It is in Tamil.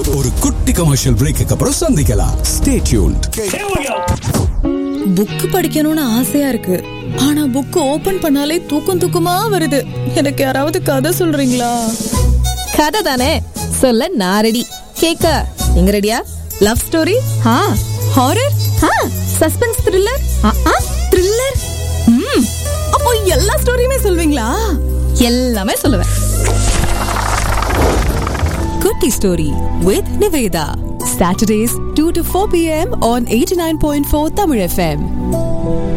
ஒரு குட்டி கமர்ஷியல் பிரேக்கு அப்புறம் சந்திக்கலாம். Stay tuned. புக் படிக்கணும்னு ஆசையா இருக்கு, ஆனா புக் ஓபன் பண்ணாலே தூக்கமா வருது. எனக்கு யாராவது கதை சொல்றீங்களா? கதை தானே சொல்ல நான் ரெடி. கேக்க நீங்க ரெடியா? Love story, horror, suspense, thriller, thriller. அப்போ எல்லா ஸ்டோரியுமே சொல்வீங்களா? எல்லாமே சொல்லுவேன். குட்டி story with Nivetha. Saturdays 2 to 4 p.m. on 89.4 Tamil FM.